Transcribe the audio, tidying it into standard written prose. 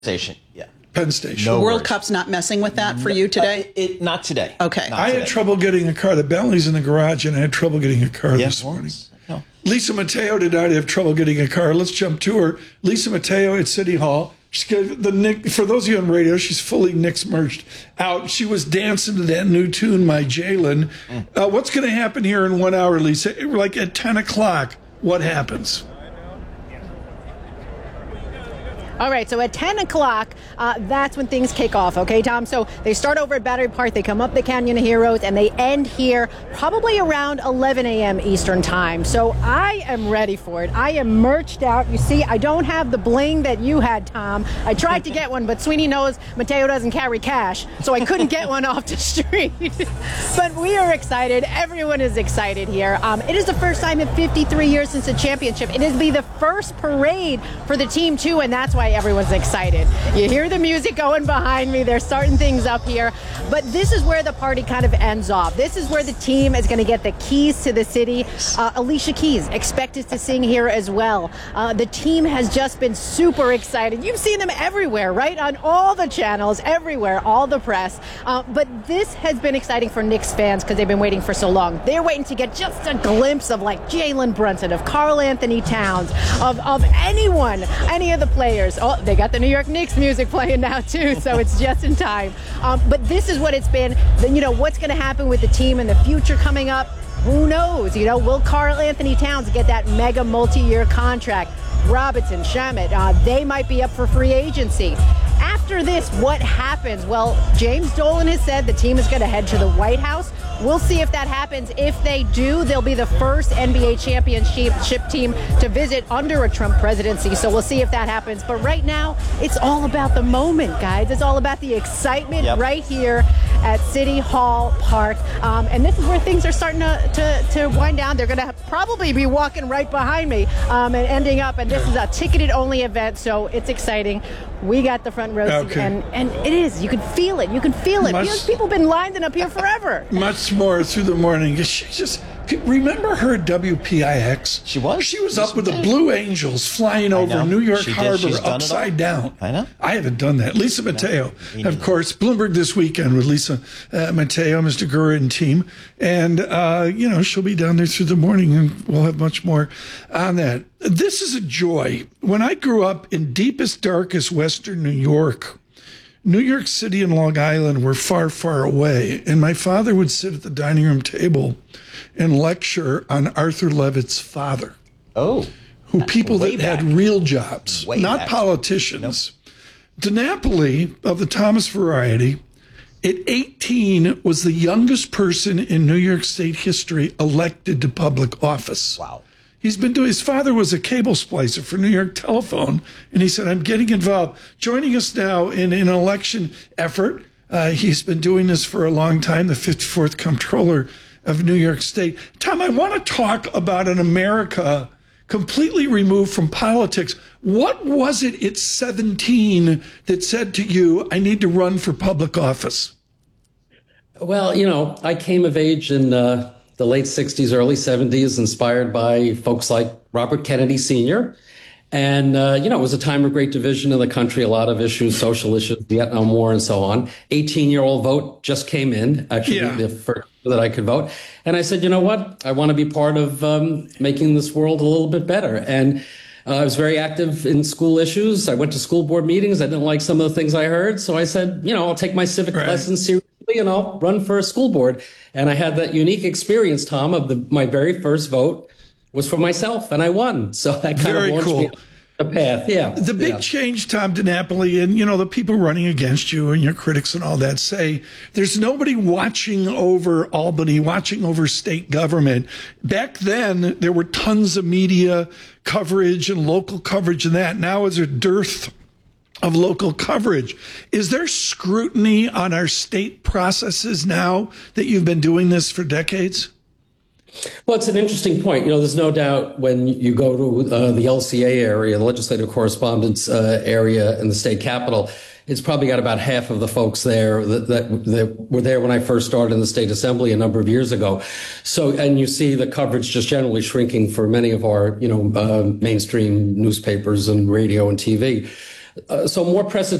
Station, yeah. Penn Station. No World worries. Cup's not messing with that for you today? Not today. Okay. Not I today. had trouble getting a car. The Bentley's in the garage, and I had trouble getting a car this morning. No. Lisa Mateo did not have trouble getting a car. Let's jump to her. Lisa Mateo at City Hall. She's got the Nick. For those of you on radio, she's fully Knicks merged out. She was dancing to that new tune, My Jalen. What's going to happen here in 1 hour, Lisa? Like at 10 o'clock, what happens? All right, so at 10 o'clock, that's when things kick off, okay, Tom? So they start over at Battery Park, they come up the Canyon of Heroes, and they end here probably around 11 a.m. Eastern time. So I am ready for it. I am merched out. You see, I don't have the bling that you had, Tom. I tried to get one, but Sweeney knows Mateo doesn't carry cash, so I couldn't get one off the street. But we are excited. Everyone is excited here. It is the first time in 53 years since the championship. It is be the first parade for the team, too, and that's why everyone's excited. You hear the music going behind me. They're starting things up here. But this is where the party kind of ends off. This is where the team is going to get the keys to the city. Alicia Keys expected to sing here as well. The team has just been super excited. You've seen them everywhere, right? On all the channels, everywhere, all the press. But this has been exciting for Knicks fans because they've been waiting for so long. They're waiting to get just a glimpse of like Jalen Brunson, of Karl Anthony Towns, of anyone, any of the players. Oh, they got the New York Knicks music playing now, too, so it's just in time. But this is what it's been. You know, what's going to happen with the team in the future coming up? Who knows? You know, will Karl Anthony Towns get that mega multi-year contract? Robinson, Shamet, they might be up for free agency. After this, what happens? Well, James Dolan has said the team is going to head to the White House. We'll see if that happens. If they do, they'll be the first NBA championship team to visit under a Trump presidency. So we'll see if that happens. But right now, it's all about the moment, guys. It's all about the excitement right here at City Hall Park. And this is where things are starting to wind down. They're going to probably be walking right behind me and ending up. And this is a ticketed-only event, so it's exciting. We got the front row seat, and it is. You can feel it. You can feel it. People have been lining up here forever. Much more through the morning. She just remember her at WPIX. She was. She was up with the Blue Angels flying over New York Harbor upside down. I know. I haven't done that. Lisa Mateo, of course, Bloomberg This Weekend with Lisa Mateo, Mr. Gura and team, and she'll be down there through the morning, and we'll have much more on that. This is a joy. When I grew up in deepest, darkest Western New York City and Long Island were far, far away. And my father would sit at the dining room table and lecture on Arthur Levitt's father. Oh. People that had real jobs, not politicians. Nope. DiNapoli of the Thomas variety, at 18, was the youngest person in New York State history elected to public office. Wow. He's been doing, his father was a cable splicer for New York Telephone, and he said, I'm getting involved. Joining us now in an election effort, he's been doing this for a long time, the 54th comptroller of New York State. Tom, I want to talk about an America completely removed from politics. What was it at 17 that said to you, I need to run for public office? Well, I came of age in the late 60s, early 70s, inspired by folks like Robert Kennedy Sr. And, it was a time of great division in the country, a lot of issues, social issues, Vietnam War and so on. 18-year-old vote just came in, actually the first that I could vote. And I said, you know what? I want to be part of making this world a little bit better. And I was very active in school issues. I went to school board meetings. I didn't like some of the things I heard. So I said, I'll take my civic lessons seriously and I'll run for a school board. And I had that unique experience, Tom, of my very first vote was for myself, and I won. So that kind of launched me the path. Yeah. The big change, Tom DiNapoli, and the people running against you and your critics and all that say there's nobody watching over Albany, watching over state government. Back then, there were tons of media coverage and local coverage and that. Now there's a dearth of local coverage. Is there scrutiny on our state processes now that you've been doing this for decades? Well, it's an interesting point. There's no doubt when you go to the LCA area, the Legislative Correspondence area in the state capitol, it's probably got about half of the folks there that were there when I first started in the state assembly a number of years ago. So, and you see the coverage just generally shrinking for many of our, mainstream newspapers and radio and TV. So more press